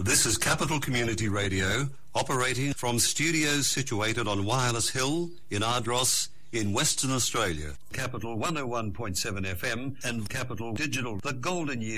This is Capital Community Radio, operating from studios situated on Wireless Hill in Ardross in Western Australia. Capital 101.7 FM and Capital Digital, the golden year